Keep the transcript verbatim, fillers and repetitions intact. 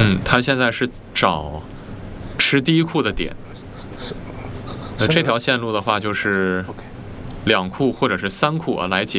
嗯，他现在是找吃第一库的点。 是。 呃，这条线路的话就是 OK。 两库或者是三库啊来解。